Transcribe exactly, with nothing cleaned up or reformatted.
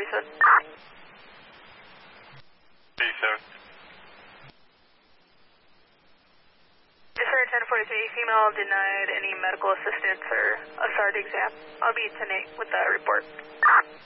forty-seven. eighty-seven. Yes, sir, ten forty-three, female denied any medical assistance or a S A R D exam. I'll be ten eight with that report.